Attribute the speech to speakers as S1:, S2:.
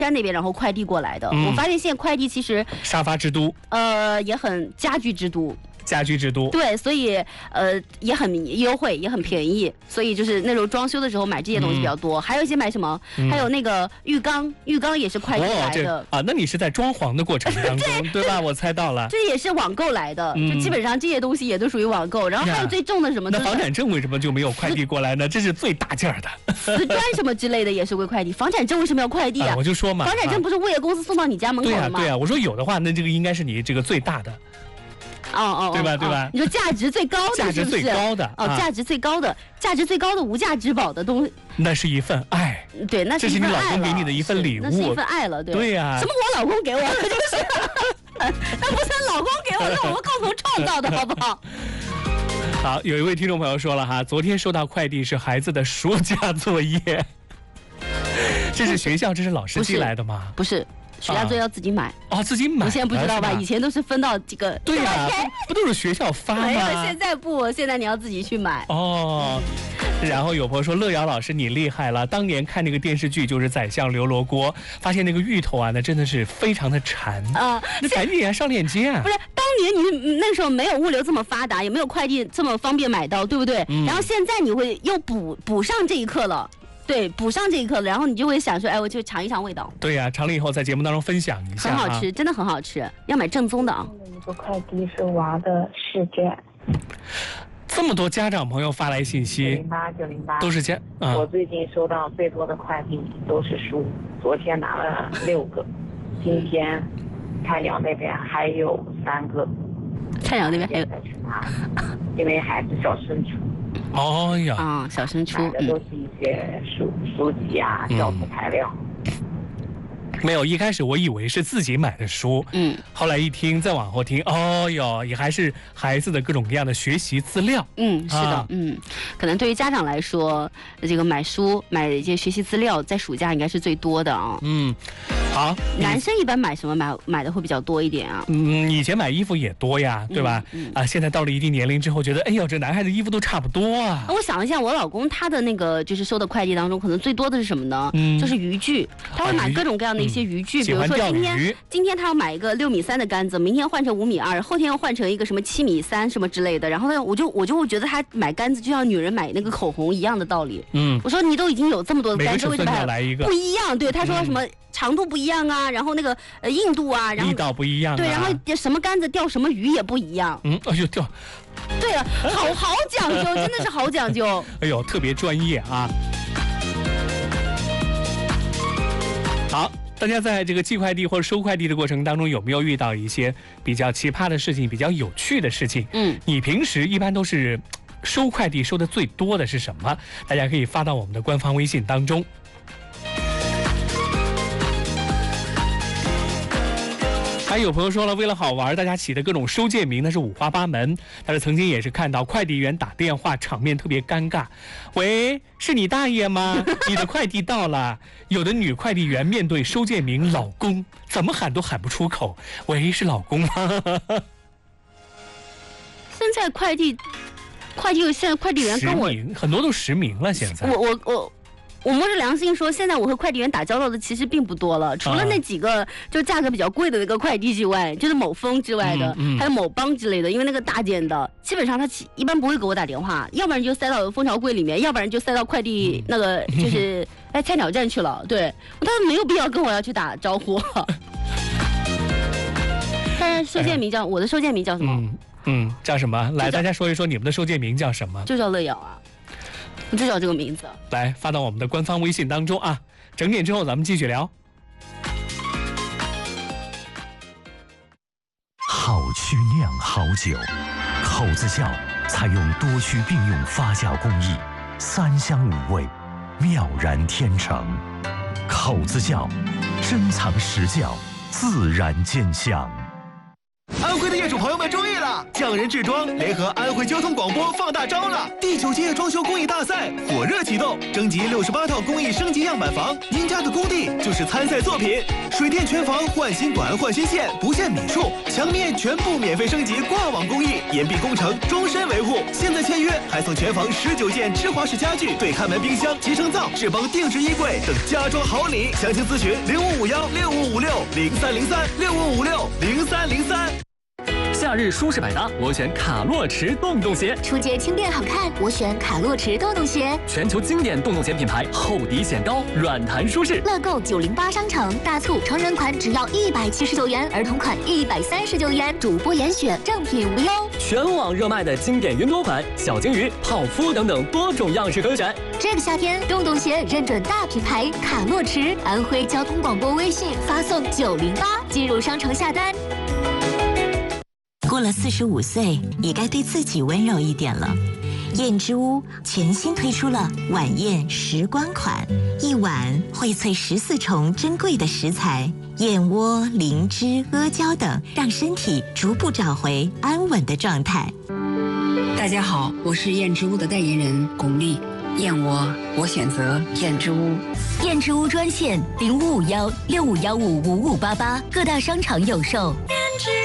S1: 山那边，然后快递过来的。我发现现在快递其实
S2: 沙发之都，
S1: 也很家居之都。
S2: 家居之都，
S1: 对，所以也很优惠，也很便宜，所以就是那种装修的时候买这些东西比较多。还有一些买什么，还有那个浴缸也是快递来的
S2: 啊。那你是在装潢的过程当中，对吧？我猜到了，
S1: 这也是网购来的，就基本上这些东西也都属于网购。然后还有最重的什么？
S2: 那房产证为什么就没有快递过来呢？这是最大件的。
S1: 瓷砖什么之类的也是会快递，房产证为什么要快递啊？
S2: 我就说嘛，
S1: 房产证不是物业公司送到你家门口的吗？
S2: 对啊，我说有的话，那这个应该是你这个最大的。对吧？
S1: 你说价值最高的，
S2: 价值最高的
S1: 价值最高的无价之宝的东西，
S2: 那是一份爱。
S1: 对，那
S2: 是一份爱，这是你老公给你的一份礼物，
S1: 那是一份爱了。
S2: 对呀，
S1: 什么我老公给我的就是，那不是老公给我的，我们共同创造的，好不好？
S2: 好，有一位听众朋友说了哈，昨天收到快递是孩子的暑假作业，这是学校，这是老师寄来的吗？
S1: 不是。暑假作业要自己买
S2: 自己买。
S1: 你现在不知道吧？以前都是分到几个。
S2: 对呀，不都是学校发吗？
S1: 没有，现在不，现在你要自己去买。
S2: 然后有朋友说，乐瑶老师你厉害了，当年看那个电视剧就是《宰相刘罗锅》，发现那个芋头啊，那真的是非常的馋那赶紧上链接啊！
S1: 不是，当年你那时候没有物流这么发达，也没有快递这么方便买到，对不对？然后现在你会又补上这一课了。对，补上这一课了，然后你就会想说，我就尝一尝味道。
S2: 对呀，尝了以后在节目当中分享一下，
S1: 很好吃，真的很好吃，要买正宗的啊。
S3: 一个快递是娃的试卷。
S2: 这么多家长朋友发来信息
S3: 908
S2: 都是家。
S3: 我最近收到最多的快递都是书，昨天拿了6个，今天菜鸟那边还有3个。
S1: 菜鸟那边还有。
S3: 因为孩子小升初。
S1: 小升初
S3: 买的都是一些书籍啊、教辅材料。
S2: 没有，一开始我以为是自己买的书，后来一听，再往后听，也还是孩子的各种各样的学习资料，
S1: 是的，可能对于家长来说，这个买书、买一些学习资料，在暑假应该是最多的啊。
S2: 好，
S1: 男生一般买什么买的会比较多一点啊？
S2: 以前买衣服也多呀，对吧？现在到了一定年龄之后，觉得这男孩子衣服都差不多啊。
S1: 我想一下，我老公他的那个就是收的快递当中，可能最多的是什么呢？就是渔具，他会买各种各样的一些渔具，比如说今天他要买一个6.3米的杆子，明天换成5.2米，后天要换成一个什么7.3米什么之类的。然后呢，我就会觉得他买杆子就像女人买那个口红一样的道理。我说你都已经有这么多的杆子，为什么还
S2: 来一个
S1: 不一样？对，他说什么长度不一样啊，然后那个硬度啊，然后
S2: 力道不一样，
S1: 对，然后什么杆子钓什么鱼也不一样。
S2: 钓。
S1: 对了，好讲究，真的是好讲究。
S2: 特别专业啊。好，大家在这个寄快递或者收快递的过程当中，有没有遇到一些比较奇葩的事情、比较有趣的事情？你平时一般都是收快递收的最多的是什么？大家可以发到我们的官方微信当中。还有朋友说了，为了好玩，大家起的各种收件名那是五花八门。但是曾经也是看到快递员打电话，场面特别尴尬。喂，是你大爷吗？你的快递到了。有的女快递员面对收件名老公，怎么喊都喊不出口。喂，是老公吗？
S1: 现在快递员跟我
S2: 很多都实名了。现在
S1: 我摸着良心说，现在我和快递员打交道的其实并不多了，除了那几个就价格比较贵的那个快递之外，就是某丰之外的，还有某邦之类的，因为那个大件的，基本上他一般不会给我打电话，要不然就塞到蜂巢柜里面，要不然就塞到快递那个就是菜鸟站去了。对，他没有必要跟我要去打招呼。但是收件名叫我的收件名叫什么？
S2: 叫什么？来，大家说一说你们的收件名叫什么？
S1: 就叫乐瑶啊。就叫这个名字，
S2: 来发到我们的官方微信当中啊。整点之后咱们继续聊。
S4: 好曲酿好酒，口子窖采用多区并用发酵工艺，3香5味，妙然天成。口子窖，珍藏实窖，自然见香。
S5: 安徽的业主朋友们注意了，匠人制装联合安徽交通广播放大招了！第9届装修工艺大赛火热启动，征集68套工艺升级样板房，您家的工地就是参赛作品。水电全房换新管换新线，不限米数，墙面全部免费升级挂网工艺，严密工程，终身维护。现在签约还送全房19件芝华士家具、对看门冰箱、集成灶、智邦定制衣柜等家装好礼。详情咨询65516556030365560303。
S6: 夏日舒适百搭，我选卡洛驰洞洞鞋；
S7: 出街轻便好看，我选卡洛驰洞洞鞋。
S6: 全球经典洞洞鞋品牌，厚底显高，软弹舒适。
S7: 乐购908商城大促，成人款只要179元，儿童款139元，主播严选，正品无忧。
S6: 全网热卖的经典云朵款、小金鱼、泡芙等等多种样式可选。
S7: 这个夏天，洞洞鞋认准大品牌卡洛驰，安徽交通广播微信发送908进入商城下单。
S8: 过了45岁，也该对自己温柔一点了。燕之屋全新推出了晚宴时光款，一碗荟萃14重珍贵的食材，燕窝、灵芝、阿胶等，让身体逐步找回安稳的状态。
S9: 大家好，我是燕之屋的代言人巩俐。燕窝，我选择燕之屋。
S8: 燕之屋专线055165155588，各大商场有售。